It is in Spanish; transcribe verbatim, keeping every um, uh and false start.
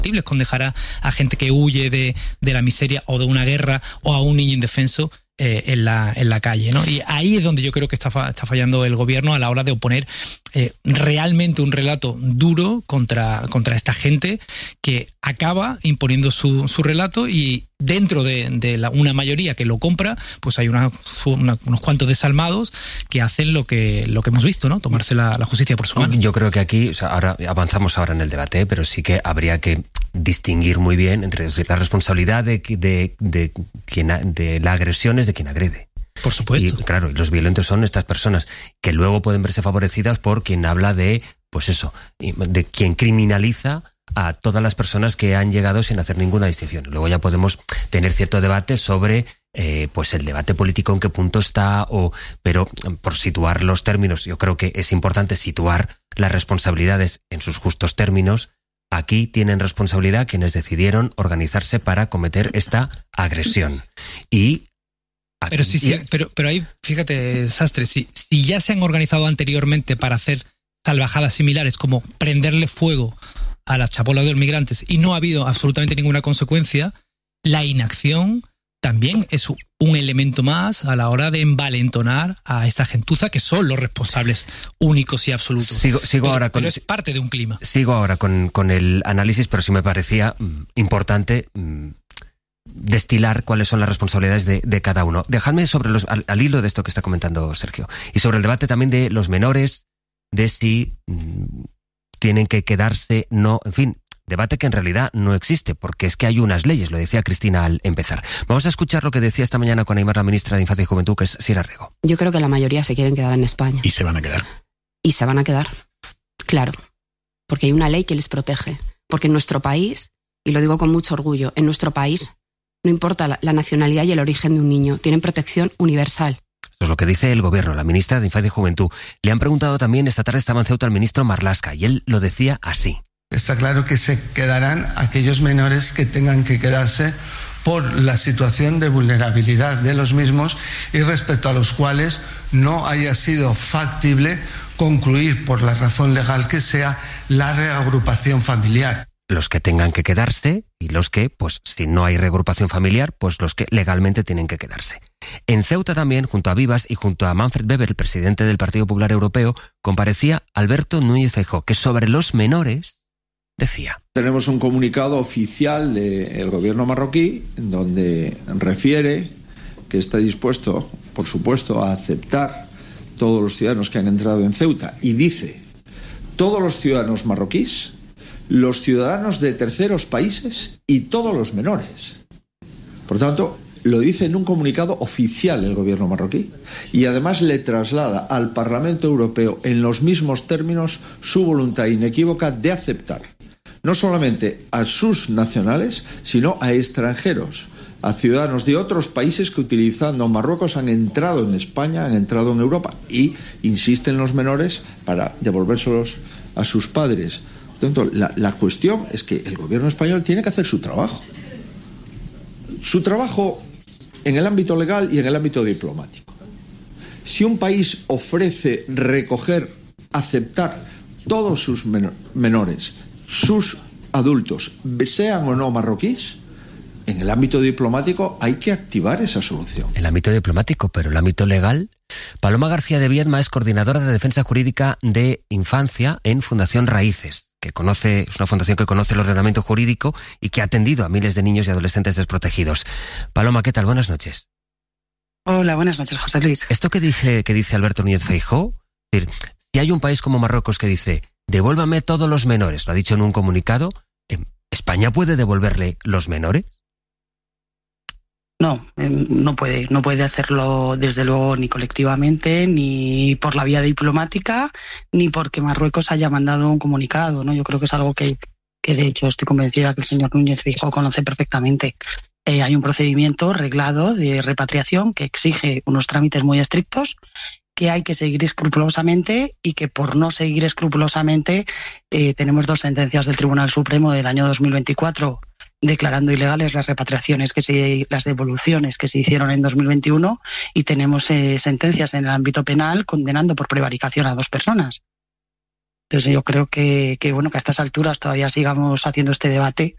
con dejar a, a gente que huye de, de la miseria o de una guerra o a un niño indefenso eh, en, la, en la calle, ¿no? Y ahí es donde yo creo que está, está fallando el gobierno a la hora de oponer eh, realmente un relato duro contra, contra esta gente que acaba imponiendo su, su relato, y dentro de, de la, una mayoría que lo compra, pues hay una, una, unos cuantos desalmados que hacen lo que, lo que hemos visto, ¿no? Tomarse la, la justicia por su mano. Yo creo que aquí, o sea, ahora avanzamos ahora en el debate, pero sí que habría que distinguir muy bien entre la responsabilidad de, de, de, quien, de la agresión es de quien agrede. Por supuesto. Y claro, y los violentos son estas personas que luego pueden verse favorecidas por quien habla de, pues eso, de quien criminaliza a todas las personas que han llegado sin hacer ninguna distinción. Luego ya podemos tener cierto debate sobre eh, pues el debate político en qué punto está, o pero por situar los términos, yo creo que es importante situar las responsabilidades en sus justos términos. Aquí tienen responsabilidad quienes decidieron organizarse para cometer esta agresión. Y aquí, pero sí, sí, pero, pero ahí, fíjate, Sastre, si, si ya se han organizado anteriormente para hacer salvajadas similares, como prenderle fuego a las chapolas de los migrantes, y no ha habido absolutamente ninguna consecuencia, la inacción también es un elemento más a la hora de envalentonar a esta gentuza, que son los responsables únicos y absolutos. Sigo, sigo pero, ahora con, pero es parte de un clima. Sigo ahora con, con el análisis, pero sí me parecía mm, importante mm, destilar cuáles son las responsabilidades de, de cada uno. Dejadme sobre los, al, al hilo de esto que está comentando Sergio, y sobre el debate también de los menores, de si mm, tienen que quedarse, no, en fin, debate que en realidad no existe, porque es que hay unas leyes, lo decía Cristina al empezar. Vamos a escuchar lo que decía esta mañana con Aimar la ministra de Infancia y Juventud, que es Sira Rego. Yo creo que la mayoría se quieren quedar en España. ¿Y se van a quedar? Y se van a quedar, claro, porque hay una ley que les protege, porque en nuestro país, y lo digo con mucho orgullo, en nuestro país no importa la, la nacionalidad y el origen de un niño, tienen protección universal. Esto es lo que dice el gobierno, la ministra de Infancia y Juventud. Le han preguntado también, esta tarde estaba en Ceuta el ministro Marlaska, y él lo decía así. Está claro que se quedarán aquellos menores que tengan que quedarse por la situación de vulnerabilidad de los mismos y respecto a los cuales no haya sido factible concluir, por la razón legal que sea, la reagrupación familiar. Los que tengan que quedarse y los que, pues si no hay reagrupación familiar, pues los que legalmente tienen que quedarse. En Ceuta también, junto a Vivas y junto a Manfred Weber, el presidente del Partido Popular Europeo, comparecía Alberto Núñez Feijóo, que sobre los menores decía. Tenemos un comunicado oficial del gobierno marroquí donde refiere que está dispuesto, por supuesto, a aceptar todos los ciudadanos que han entrado en Ceuta, y dice, todos los ciudadanos marroquíes, los ciudadanos de terceros países y todos los menores. Por tanto, lo dice en un comunicado oficial el gobierno marroquí, y además le traslada al Parlamento Europeo en los mismos términos su voluntad inequívoca de aceptar no solamente a sus nacionales, sino a extranjeros, a ciudadanos de otros países que, utilizando Marruecos, han entrado en España, han entrado en Europa, y insisten los menores para devolvérselos a sus padres. Entonces, la, la cuestión es que el gobierno español tiene que hacer su trabajo. Su trabajo en el ámbito legal y en el ámbito diplomático. Si un país ofrece recoger, aceptar todos sus menor, menores, sus adultos, sean o no marroquíes, en el ámbito diplomático hay que activar esa solución. El ámbito diplomático, pero el ámbito legal. Paloma García de Viedma es coordinadora de Defensa Jurídica de Infancia en Fundación Raíces, que conoce, es una fundación que conoce el ordenamiento jurídico y que ha atendido a miles de niños y adolescentes desprotegidos. Paloma, ¿qué tal? Buenas noches. Hola, buenas noches, José Luis. Esto que dije, que dice Alberto Núñez Feijóo, es decir, si hay un país como Marruecos que dice, devuélvame todos los menores, lo ha dicho en un comunicado, ¿España puede devolverle los menores? No, no puede, no puede hacerlo desde luego ni colectivamente, ni por la vía diplomática, ni porque Marruecos haya mandado un comunicado, ¿no? Yo creo que es algo que, que de hecho estoy convencida que el señor Núñez Feijóo conoce perfectamente. Eh, hay un procedimiento reglado de repatriación que exige unos trámites muy estrictos, que hay que seguir escrupulosamente, y que por no seguir escrupulosamente eh, tenemos dos sentencias del Tribunal Supremo del año dos mil veinticuatro declarando ilegales las repatriaciones, que se, las devoluciones que se hicieron en dos mil veintiuno, y tenemos eh, sentencias en el ámbito penal condenando por prevaricación a dos personas. Entonces yo creo que, que bueno, que a estas alturas todavía sigamos haciendo este debate,